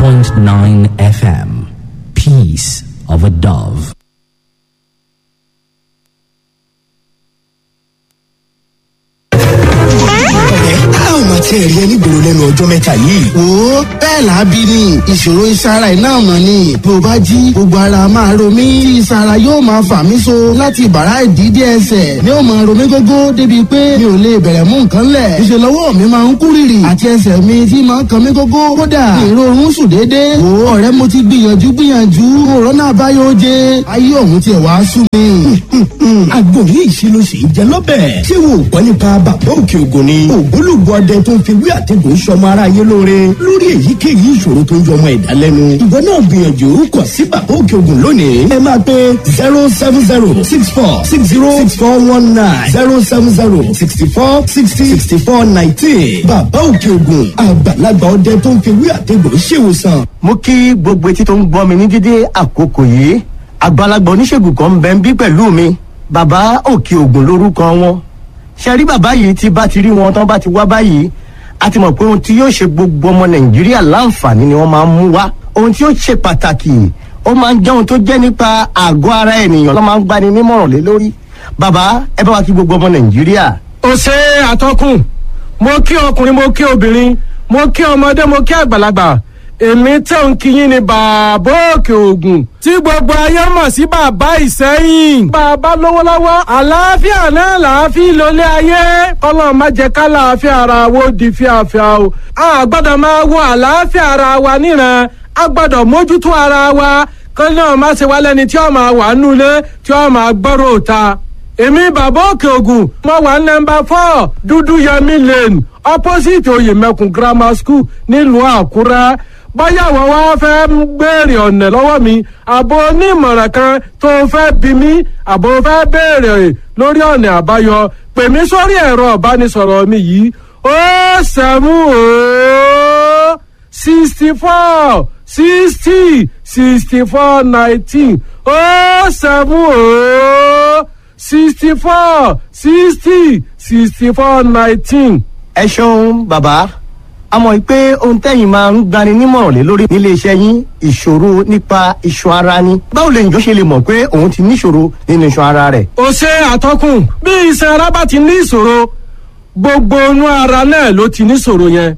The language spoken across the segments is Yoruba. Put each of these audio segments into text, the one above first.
90.9 FM. Peace of a Dove. Tí ẹ̀rí ẹni gbòòrò lẹ́nu ọjọ́ mẹ́ta yìí. Wo bẹ́ẹ̀ làábí ni ìṣòro ìsara iná mọ̀ ni. Bí o bá jí gbogbo ara máa ro mí. Tí ìsara yóò máa fà mí so láti bàrá ìdídé ẹsẹ̀. Ní o máa ro mí gógó débi pé mi ò lè bẹ̀rẹ̀ mú nǹkan lẹ̀. Ìṣèlọ́wọ́ mi máa ń kú rìrì. Àti ẹsẹ̀ mi tí máa ń kan mí gógó. Kódà ìrorun sùn déédéé. Wo ọ̀rẹ́ mo ti gbìyànjú. Òrónà àbáyọ oje. Ayé òun tiẹ̀ wá sú mi. Àgbo ní ìṣirò sì jẹ lọ́bẹ̀. Ṣé wo gbọ́ nípa bàbá òkè ògùn ni? Ògbólógbò ọdẹ tó ń fi wí àtẹ̀gùn sọmọ aráyé lóore lórí èyíkéyìí ìṣòro tó ń yọ ọmọ ẹ̀dá lẹ́nu. Ìwọ náà gbìyànjú kàn sí bàbá òkè ògùn lónìí. Ẹ máa pe 07064646419 070646419. Bàbá òkè ògùn àgbàlagbà ọdẹ tó ń fi wí àtẹ̀gùn ṣèwòsàn. Mo kí gbogbo etí tó ń gbọ́ mi ní dídé àkókò yìí. Àgbàlagbà oníṣègùn kan ń bẹ ń bí pẹ̀lú mi. Bàbá òkè ògùn lórúkọ wọn. Ṣé rí bàbá yìí tí bá ti rí wọn tán bá ti wá báyìí, a ti mọ̀ pé ohun tí yóò ṣe gbogbo ọmọ Nàìjíríà láǹfààní ni wọ́n máa ń mú wá. Ohun tí yóò ṣe pàtàkì, ó máa ń jẹ́ ohun tó jẹ́ nípa àgọ́ ara ènìyàn ló máa ń gbani nímọ̀ràn lé lórí. Bàbá ẹ bá wa kí gbogbo ọmọ Nàìjíríà. Ó ṣe àtọkùn, mo kí ọkùnrin, mo kí obìnrin, mo kí ọmọdé, mo kí àgbàlagbà. Èmi tẹ̀ ń kí yín ní bàbá òkè ògùn tí gbogbo ayé mọ̀ sí bàbá Ìsẹ́yìn. Bàbá lówó lọ́wọ́, àlàáfíà náà làáfíà lólé ayé. Kọ́lọ́ má jẹ́ ká làáfíà ara wo di fíafíà o. A gbọ́dọ̀ máa wo àlàáfíà ara wa níran. A gbọ́dọ̀ mójútó ara wa. Kọ́lọ́ má ṣe wá lẹ́ni tí ó máa wà nulẹ̀ tí ó máa gbọ́rọ̀ òta. Èmi bàbá òkè ògùn mo wà nọ́mbà 4 Dúdúyẹmí Lane opposite Oyèmẹkùn Grammar School nílùú Àkúrẹ́. Bóyá àwọn wá fẹ́ béèrè ọ̀nà lọ́wọ́ mi, àbò onímọ̀ràn kan tó fẹ́ bí mi, àbò fẹ́ béèrè lórí ọ̀nà àbáyọ, pè mí sórí ẹ̀rọ ìbánisọ̀rọ̀ mi yìí, 07064 60 64 19, 07064 60 64 19. Ẹ ṣeun bàbá. A mọ̀ pé ohun tẹ́yìn máa ń gbani nímọ̀ràn lé lórí nílé iṣẹ́ yín ìṣòro nípa iṣan ara ni. Báwo lè njọ́ ṣe lè mọ̀ pé òun ti níṣòro nínú iṣan ara rẹ̀? Ó ṣe àtọkùn, bí iṣan ara bá ti ní ìṣòro, gbogbo inú ara náà ló ti níṣòro yẹn.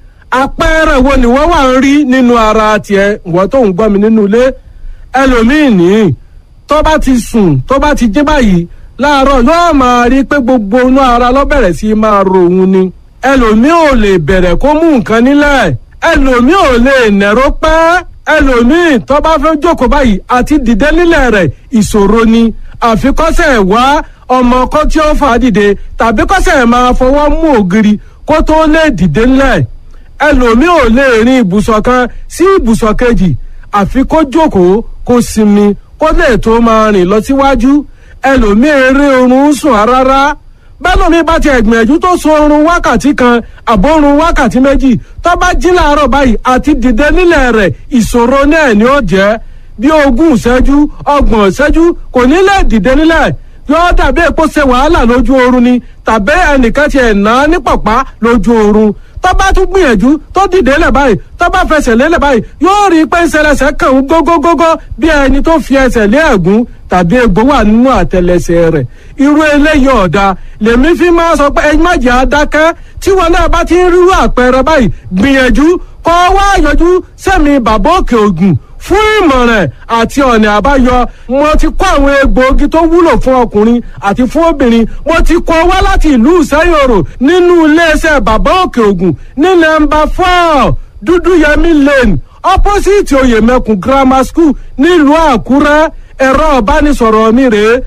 Àpẹẹrẹ wo ni wọ́n wà ń rí nínú ara tiẹ̀, ìwọ tó ń gbọ́ mi nínú ilé? Ẹlòmíì ní tó bá ti sùn, tó bá ti jí báyìí láàárọ̀ yóò máa rí pé gbogbo inú ara ló bẹ̀rẹ̀ sí máa ro òun ni. Ẹlòmíì ò lè bẹ̀rẹ̀ kó mú nǹkan nílẹ̀, ẹlòmíì ò lè nẹ̀rọ pẹ́, ẹlòmíì tó bá fẹ́ jókòó báyìí àti dìde nílẹ̀ rẹ̀ ìṣòro ni. Àfikọ́sẹ̀ wá ọmọ kan tí ó fà dìde tàbí kọ́sẹ̀ máa fọwọ́ mú ògiri kó tó lè dìde nílẹ̀. Ẹlòmíì ò lè rin ibùsọ̀ kan sí ibùsọ̀ kejì àfi kó jókòó kó sinmi kó lè tó máa rìn lọ síwájú. Ẹlòmíì rí oorun sùn rárá. Bẹ́ẹ̀ mi bá ti ẹ̀gbìyànjú tó so oorun wákàtí kan àbórun wákàtí méjì tó bá jí láàárọ̀ báyìí àti dìde nílẹ̀ rẹ̀ ìṣòro náà ni ó jẹ́ bí 20 ìṣẹ́jú 30 ìṣẹ́jú kò ní lè dìde nílẹ̀ yóò dàbí èpo ṣe wàhálà lójú oorun ni tàbí ẹnìkan ti ẹ̀ ná ní pọ̀pá lójú oorun tó bá tún gbìyànjú tó dìde lẹ̀ báyìí tó bá fẹsẹ̀ lélẹ̀ báyìí yóò rí pé ìṣẹ̀lẹ̀ṣẹ̀ kàn ń gógógógó bí ẹni tó fi ẹsẹ̀ lé ẹ̀gún tàbí egbò wà nínú àtẹlẹsẹ̀ rẹ̀ irú eléyìí ọ̀dà lèmi fi máa sọ pé ẹ̀yin má jẹ́ adákẹ́ tí wọn náà bá ti ń rírú àpẹẹrẹ báyìí gbìyànjú kó wá yọjú sẹ́mi bàbá òkè ògùn fún ìmọ̀ràn àti ọ̀nà àbáyọ. Mo ti kó àwọn egbòogi tó wúlò fún ọkùnrin àti fún obìnrin mo ti kó wá láti ìlú Ìsẹ́yòrò nínú iléeṣẹ́ bàbá òkè ògùn ní nọ́mbà 4 Dúdúyẹmí Lane opposite Oyèmẹkùn Grammar School nílùú Àkúrẹ́. Ẹ̀rọ ìbánisọ̀rọ̀ mi rèé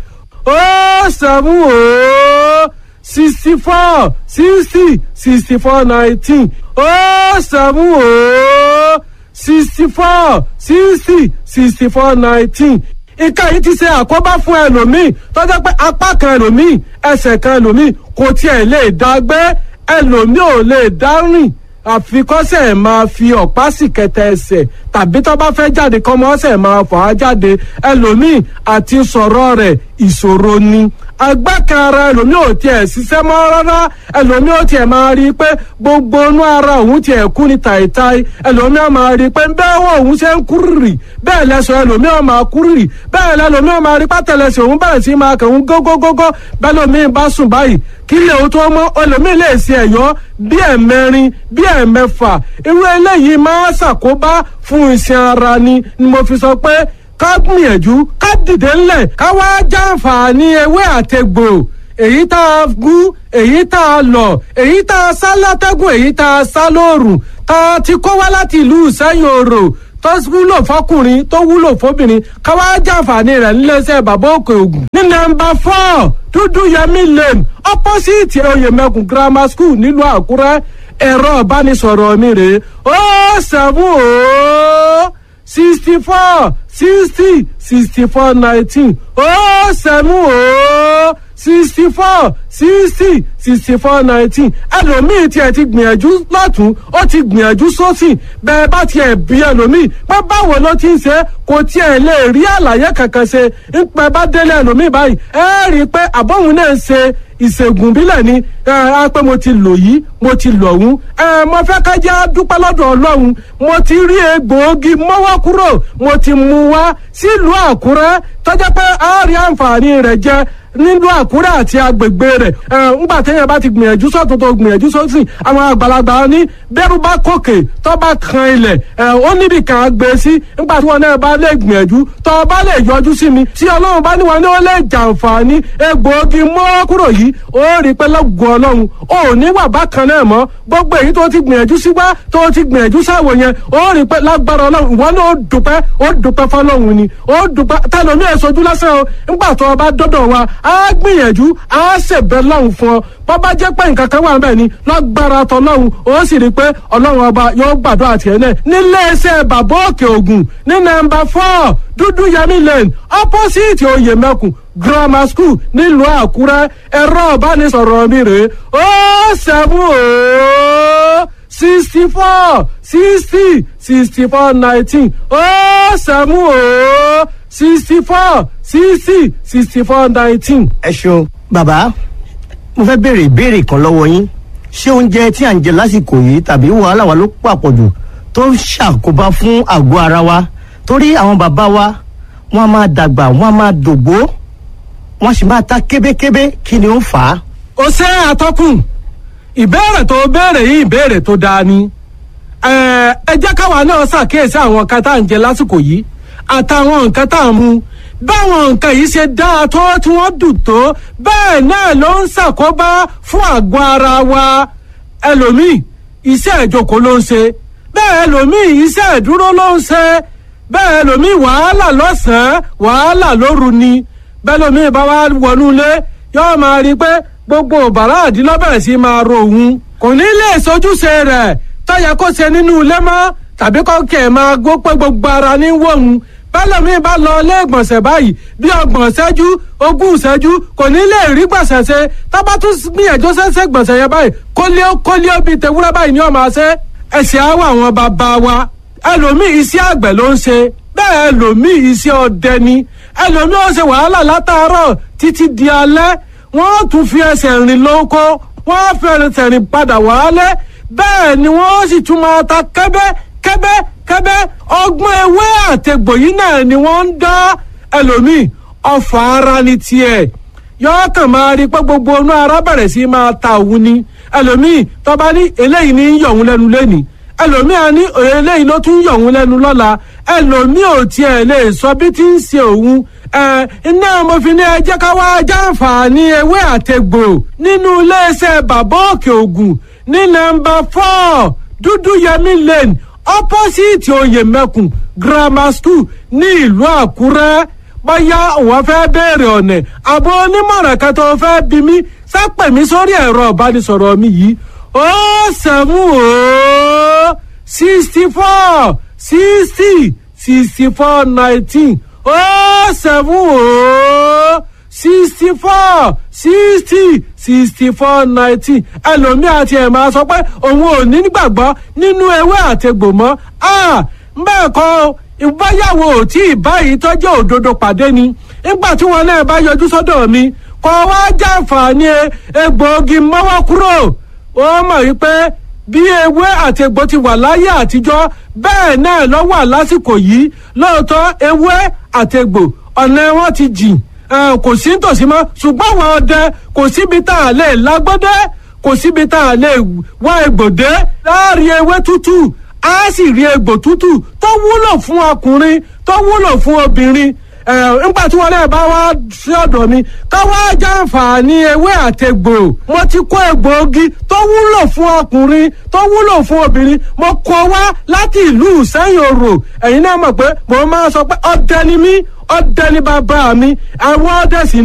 07064 60 64 19, 07064 60 64 19. Nǹkan yìí ti ṣe àkóbá fún ẹlòmíì tó jẹ́ pé apá kan ẹlòmíì ẹsẹ̀ kan ẹlòmíì kò tiẹ̀ lè dá gbé, ẹlòmíì ò lè dá rìn àfikọ́sẹ̀ máa fi ọ̀pá sì kẹtẹ ẹsẹ̀ tàbí tó bá fẹ́ jáde kọ́mọ ọ̀sẹ̀ máa fà á jáde ẹlòmíì àti sọ̀rọ̀ rẹ̀ ìṣòro ni agbákanra ẹlòmíì ò tiẹ̀ ṣiṣẹ́ mọ́ rárá ẹlòmíì ò tiẹ̀ máa rí i pé gbogbo inú ara òun tiẹ̀ kú ní tàìtàì ẹlòmíì á máa rí i pé bẹ́ẹ̀ wọ́n òun ṣe ń kúrìrì bẹ́ẹ̀ lẹ́sọ̀ ẹlòmíì á máa kúrìrì bẹ́ẹ̀ lẹ́lòmíì á máa rí pátẹ́lẹsẹ̀ òun bẹ̀rẹ̀ sí máa kẹ̀hún gógógógó bẹ́ẹ̀ lòmíì bá sùn báyìí kí lè o tó mọ́ ẹlòmíì lè ṣe ẹ̀yọ́ bí ẹ̀mẹrin bí ẹ̀mẹfà irú eléyìí máa ṣàkóbá fún iṣan ara ni mo fi sọ pé ká gbìyànjú ká dìde ńlẹ̀ ká wá jàǹfààní ewé àtegbò èyí tá a gún èyí tá a lọ̀ èyí tá a sá látẹ́gùn èyí tá a sá lóòrùn tá a ti kó wá láti ìlú ìsẹ́yìn òrò tó wúlò fọkùnrin tó wúlò fóbìnrin ká wá jàǹfààní rẹ̀ níléeṣẹ́ bàbá òkè ògùn. ní nọ́mbà 4 dúdú yẹmí lane opposite oyèmẹkùn grammar school nílùú àkúrẹ́ ẹ̀rọ ìbánisọ̀rọ̀ mi rèé 070 64 60 64 19 070 64 60 64 19 ẹlòmíì tiẹ̀ ti gbìyànjú lọ́tún ó ti gbìyànjú sósì bẹ́ẹ̀ bá tiẹ̀ bí ẹlòmíì pé báwo ló ti ń ṣe kò tiẹ̀ lè rí àlàyé kankan ṣe ń pẹ́ bá délé ẹlòmíì báyìí ẹ rí i pé àbọ̀hún náà ń ṣe ìṣègùn bílẹ̀ ni ẹ pé mo ti lò yìí mo ti lò ọ̀hún mo fẹ́ ká jẹ́ dúpẹ́ lọ́dọ̀ ọlọ́run mo ti rí egbòogi mọ́wọ́ kúrò mo ti mú wá sílùú àkúrẹ́ tọ́jọ́ pé a rí àǹfààní rẹ̀ jẹ nílùú àkúrẹ́ àti agbègbè rẹ̀ ńgbà téèyàn bá ti gbìyànjú sọ́tún tó gbìyànjú sósì àwọn àgbàlagbà ní bẹ́rù bá kòkè tó bá kan ilẹ̀ ó níbi kan gbé sí ńgbà tí wọn náà bá lè gbìyànjú tó bá lè yọjú sí mi tí ọlọ́run bá ní wọn ní ó lè jàǹfààní egbòogi mọ́ kúrò yìí ó rí pé lọ́gùn ọlọ́run ó ní wà bákan náà mọ́ gbogbo èyí tó ti gbìyànjú sí wá tó ti gbìyànjú sáwò yẹn ó rí pé lágbára ọlọ́run ìwọ náà ó dúpẹ́ fọlọ́run ni ó dúpẹ́ tẹlomi ẹ̀ sojú lásán o ńgbà tó bá dọ́dọ̀ wa á gbìyànjú á ṣèbẹ̀ lọ́hùn fún ọ bọ́bá jẹ́ pé nǹkan kan wà níbẹ̀ ni lágbára tọlọ́hun ó sì rí i pé ọlọ́run ọba yóò gbàdúrà tiẹ̀ náà níléeṣẹ́ bàbá òkè ògùn ní nọ́mbà 4 dúdú yẹmí lane opposite oyèmẹkùn grammar school nílùú àkúrẹ́ ẹ̀rọ ìbánisọ̀rọ̀ mi rèé 070 64 60 64 19 070 64 60 19. ẹ ṣeun bàbá mo fẹ́ béèrè ìbéèrè kan lọ́wọ́ yín ṣé oúnjẹ tí à ń jẹ lásìkò yìí tàbí wàhálà wa ló pàpọ̀jù tó ń ṣàkóbá fún àgọ́ ara wa torí àwọn bàbá wa wọ́n á máa dàgbà wọ́n á máa dògbó wọ́n sì máa ta kébékébé kí ni ó fà á. ó ṣe àtọkùn ìbéèrè tó béèrè yìí ìbéèrè tó dáa ni ẹ jẹ́ káwa náà ṣàkíyèsí àwọn nǹkan tá à ń jẹ lásìkò yìí àtàwọn nǹkan tá à ń mu báwọn nǹkan yìí ṣe dáa tó tí wọ́n dùn tó bẹ́ẹ̀ náà ló ń ṣàkóbá fún àgọ́ ara wa ẹlòmíì iṣẹ́ ìjókòó ló ń ṣe bẹ́ẹ̀ ẹlòmíì iṣẹ́ ìdúró ló ń ṣe bẹ́ẹ̀ ẹlòmíì wàhálà lọ́sàn-án wàhálà lóru ni bẹ́ẹ̀ ẹlòmíì bá wá wọnú ilé yóò máa rí i pé gbogbo bàrá àdínlọ́bẹ̀rẹ̀ sí máa ro òun kò ní lè sojúṣe rẹ̀ tó yẹ kó ṣe nínú ilé mọ́ tàbí kó kẹ̀ máa gbó pé gbogbo ara ní wọ̀hún bẹ́lẹ̀mí bá lọ ilé ìgbọ̀nsẹ̀ báyìí bí 30 ìṣẹ́jú 20 ìṣẹ́jú kò ní lè rí gbọ̀nsẹ̀ ṣe tábà tún gbìyànjú ṣẹ́ṣẹ́ gbọ̀nsẹ̀ yẹn báyìí kólíó bíi tewúrẹ́ báyìí ni ó máa ṣe ẹ̀sìn àwọ̀ àwọn bàbá wa ẹlòmíì iṣẹ́ àgbẹ̀ ló ń ṣe bẹ́ẹ̀ ẹlòmíì iṣẹ́ ọdẹ ni ẹlòmíì ó ṣe wàhálà látàárọ̀ títí di alẹ́ wọ́n tún fi ẹsẹ̀ rìn lóko wọ́n fi ẹsẹ̀ rìn padà wálé bẹ́ẹ̀ ni wọ́n sì tún máa ta kẹ́bẹ́ ọgbọ́n ewé àtẹ̀gbò yìí náà ni wọ́n ń dá ẹlòmíì ọfà ara ní tiẹ̀ yọọ kàn máa rí pé gbogbo inú ara bẹ̀rẹ̀ sí máa ta òun ni ẹlòmíì tó bá ní eléyìí ní yọ̀ òun lẹ́nu lẹ́nìí ẹlòmíì á ní eléyìí ló tún yọ̀ òun lẹ́nu lọ́la ẹlòmíì ò tiẹ̀ lè sọ bí tí ń ṣe òun iná mo fi ní ẹ jẹ́ ká wá jàǹfààní ewé àtẹ̀gbò nínú iléeṣẹ́ bàbá òkè ògùn ní nọ́mbà 4 dúdú yẹmí lane opposite oyèmẹkùn grammar school ní ìlú àkúrẹ́ bóyá òun fẹ́ béèrè ọ̀nà àbọ̀ onímọ̀ràn kan tó fẹ́ bí mi sápẹ̀ mi sórí ẹ̀rọ ìbánisọ̀rọ̀ mi yìí 64 60 64 19 64 60 64 19 ẹlòmíì àti ẹ̀ máa sọ pé òun ò ní gbàgbọ́ nínú ewé àtegbò mọ́ bẹ́ẹ̀ kọ́ ìbáyàwó tí ìbáyìí tọ́jú òdodo pàdé ni nígbà tí wọn náà bá yọjú sọ́dọ̀ mi kọ́ wá jàǹfààní egbòogi mọ́wọ́ kúrò ó mọ̀ wípé bí ewé àti egbò ti wà láyé àtijọ́ bẹ́ẹ̀ náà ló wà lásìkò yìí lóòótọ́ ewé àti egbò ọ̀nà wọn ti jìn kò sí nítòsí mọ́ ṣùgbọ́n àwọn ọdẹ kò síbi tá a lè lágbọ́dẹ́ kò síbi tá a lè wá egbòdé láàrin ewé tútù á sì rí egbò tútù tó wúlò fún ọkùnrin tó wúlò fún obìnrin nígbà tí wọn náà bá wá sí ọ̀dọ̀ mi ká wá jàǹfààní ewé àtẹgbò mo ti kó egbòogi tó wúlò fún ọkùnrin tó wúlò fún obìnrin mo kó wá láti ìlú Ìsẹ́yìn Òrò ẹ̀yin náà mọ̀ pé mo máa sọ pé ọdẹ ni mí ọdẹ ni bàbá mi àwọn ọdẹ sì